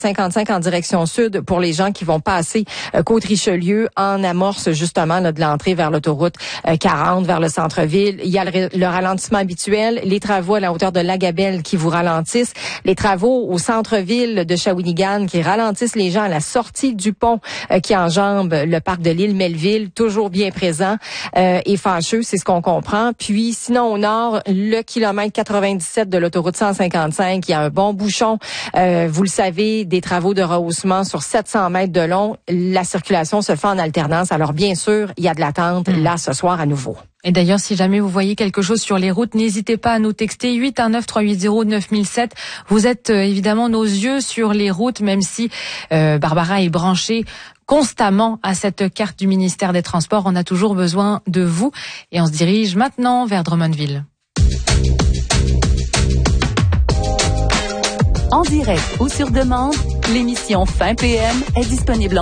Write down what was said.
55 en direction sud pour les gens qui vont passer Côte-Richelieu en amorce justement là, de l'entrée vers l'autoroute 40 vers le centre-ville. Il y a le ralentissement habituel, les travaux à la hauteur de Lagabelle qui vous ralentissent, les travaux au centre-ville de Shawinigan qui ralentissent les gens à la sortie du pont qui enjambe le parc de l'île Melville, toujours bien présent et fâcheux, c'est ce qu'on comprend. Puis sinon au nord, le kilomètre 97 de l'autoroute 155, il y a un bon bouchon, vous le savez, des travaux de rehaussement sur 700 mètres de long. La circulation se fait en alternance. Alors, bien sûr, il y a de l'attente là ce soir à nouveau. Et d'ailleurs, si jamais vous voyez quelque chose sur les routes, n'hésitez pas à nous texter 819-380-9007. Vous êtes évidemment nos yeux sur les routes, même si Barbara est branchée constamment à cette carte du ministère des Transports. On a toujours besoin de vous. Et on se dirige maintenant vers Drummondville. En direct ou sur demande, l'émission Fin PM est disponible en